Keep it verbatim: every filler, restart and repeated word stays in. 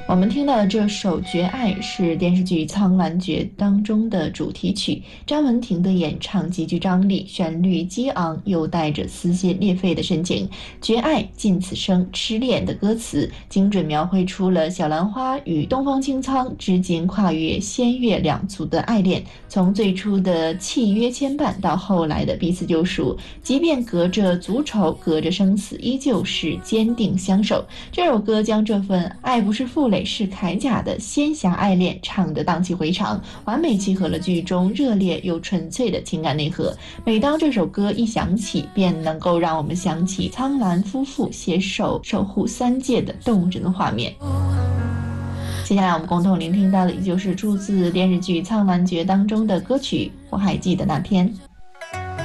我们听到的这首《绝爱》是电视剧《苍兰诀》当中的主题曲，张文婷的演唱极具张力，旋律激昂又带着撕心裂肺的深情。绝爱近此生，痴恋的歌词精准描绘出了小兰花与东方青苍之间跨越仙岳两族的爱恋，从最初的契约牵绊到后来的彼此救赎，即便隔着族仇，隔着生死，依旧是坚定相守。这首歌将这份爱不是负累是铠甲的仙侠爱恋唱得荡气回肠，完美契合了剧中热烈又纯粹的情感内核。每当这首歌一响起，便能够让我们想起苍兰夫妇携手守护三界的动人画面。接下来我们共同聆听到的，也就是出自电视剧《苍兰诀》当中的歌曲《我还记得那天》。